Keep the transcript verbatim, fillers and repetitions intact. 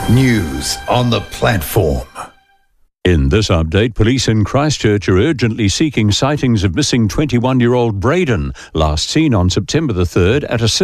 News on the platform. In this update, police in Christchurch are urgently seeking sightings of missing twenty-one-year-old Braden, last seen on September the third at a